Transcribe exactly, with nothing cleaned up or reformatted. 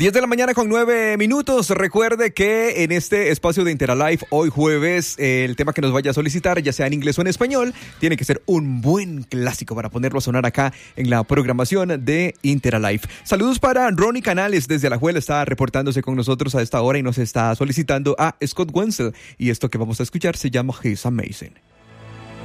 diez de la mañana con nueve minutos. Recuerde que en este espacio de Interalife, hoy jueves, el tema que nos vaya a solicitar, ya sea en inglés o en español, tiene que ser un buen clásico para ponerlo a sonar acá en la programación de Interalife. Saludos para Ronnie Canales desde Alajuela, está reportándose con nosotros a esta hora y nos está solicitando a Scott Wenzel. Y esto que vamos a escuchar se llama He's Amazing.